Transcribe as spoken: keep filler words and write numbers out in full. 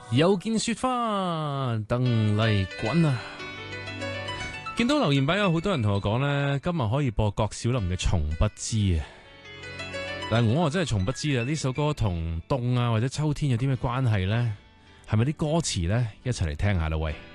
又見雪花，鄧麗君啊！見到留言板有好多人同我講呢，今日可以播郭小霖嘅《從不知》啊！但係我啊真係從不知啊！呢首歌同凍啊或者秋天有啲咩關係呢？係咪啲歌詞呢？一齊嚟聽下啦喂！